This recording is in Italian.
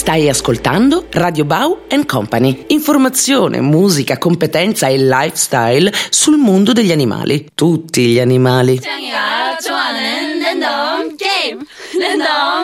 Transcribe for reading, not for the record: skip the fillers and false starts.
Stai ascoltando Radio Bau & Company. Informazione, musica, competenza e lifestyle sul mondo degli animali. Tutti gli animali. 짱이가 좋아하는 랜덤 게임. 랜덤